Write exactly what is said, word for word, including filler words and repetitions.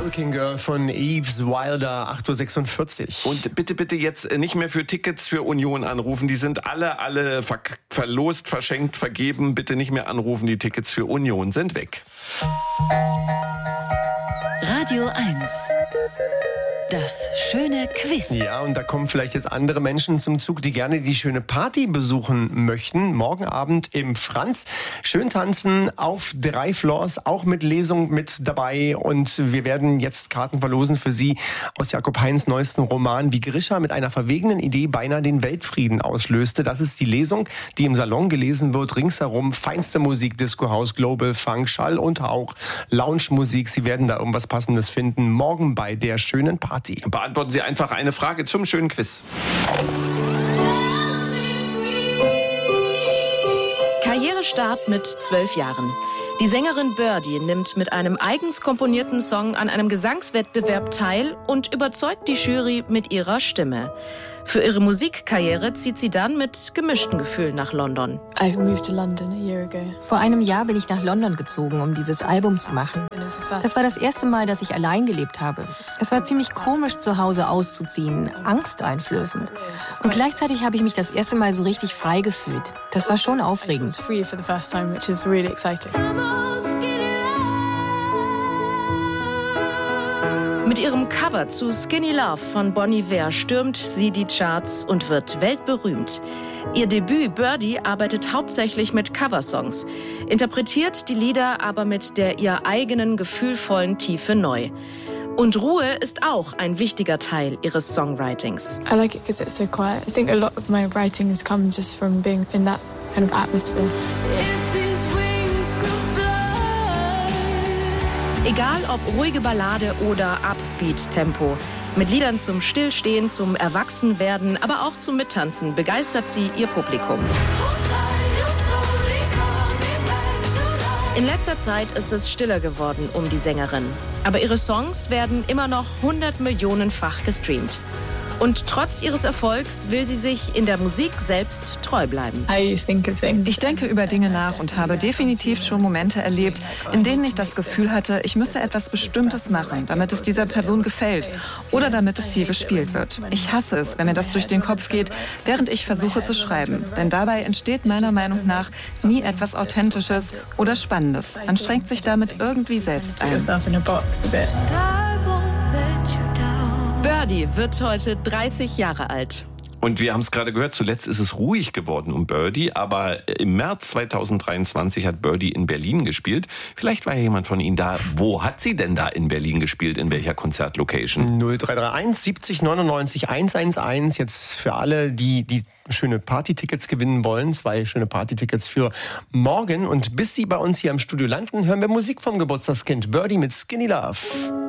Working Girl von Yves Wilder, acht Uhr sechsundvierzig. Und bitte, bitte jetzt nicht mehr für Tickets für Union anrufen. Die sind alle, alle ver- verlost, verschenkt, vergeben. Bitte nicht mehr anrufen. Die Tickets für Union sind weg. Radio eins. Das schöne Quiz. Ja, und da kommen vielleicht jetzt andere Menschen zum Zug, die gerne die schöne Party besuchen möchten. Morgen Abend im Franz. Schön tanzen auf drei Floors, auch mit Lesung mit dabei. Und wir werden jetzt Karten verlosen für Sie aus Jakob Heinz' neuesten Roman, wie Grisha mit einer verwegenen Idee beinahe den Weltfrieden auslöste. Das ist die Lesung, die im Salon gelesen wird. Ringsherum feinste Musik, Disco House, Global Funk, Schall und Hauch, Lounge-Musik. Sie werden da irgendwas Passendes finden. Morgen bei der schönen Party. Beantworten Sie einfach eine Frage zum schönen Quiz. Karrierestart mit zwölf Jahren. Die Sängerin Birdie nimmt mit einem eigens komponierten Song an einem Gesangswettbewerb teil und überzeugt die Jury mit ihrer Stimme. Für ihre Musikkarriere zieht sie dann mit gemischten Gefühlen nach London. I moved to London a year ago. Vor einem Jahr bin ich nach London gezogen, um dieses Album zu machen. Das war das erste Mal, dass ich allein gelebt habe. Es war ziemlich komisch, zu Hause auszuziehen, angsteinflößend. Und gleichzeitig habe ich mich das erste Mal so richtig frei gefühlt. Das war schon aufregend. Free for the first time, which is really exciting. Mit ihrem Cover zu Skinny Love von Bon Iver stürmt sie die Charts und wird weltberühmt. Ihr Debüt Birdie arbeitet hauptsächlich mit Coversongs, interpretiert die Lieder aber mit der ihr eigenen gefühlvollen Tiefe neu. Und Ruhe ist auch ein wichtiger Teil ihres Songwritings. I like it because it's so quiet. I think a lot of my writing has come just from being in that kind of atmosphere. Egal ob ruhige Ballade oder Upbeat-Tempo. Mit Liedern zum Stillstehen, zum Erwachsenwerden, aber auch zum Mittanzen begeistert sie ihr Publikum. In letzter Zeit ist es stiller geworden um die Sängerin. Aber ihre Songs werden immer noch hundert Millionenfach gestreamt. Und trotz ihres Erfolgs will sie sich in der Musik selbst treu bleiben. Ich denke über Dinge nach und habe definitiv schon Momente erlebt, in denen ich das Gefühl hatte, ich müsse etwas Bestimmtes machen, damit es dieser Person gefällt oder damit es hier gespielt wird. Ich hasse es, wenn mir das durch den Kopf geht, während ich versuche zu schreiben. Denn dabei entsteht meiner Meinung nach nie etwas Authentisches oder Spannendes. Man schränkt sich damit irgendwie selbst ein. Birdie wird heute dreißig Jahre alt. Und wir haben es gerade gehört, zuletzt ist es ruhig geworden um Birdie, aber im März zweitausenddreiundzwanzig hat Birdie in Berlin gespielt. Vielleicht war ja jemand von Ihnen da. Wo hat sie denn da in Berlin gespielt? In welcher Konzertlocation? null drei drei eins siebzig neunundneunzig hundertelf. Jetzt für alle, die die schöne Partytickets gewinnen wollen. Zwei schöne Partytickets für morgen. Und bis sie bei uns hier im Studio landen, hören wir Musik vom Geburtstagskind Birdie mit Skinny Love.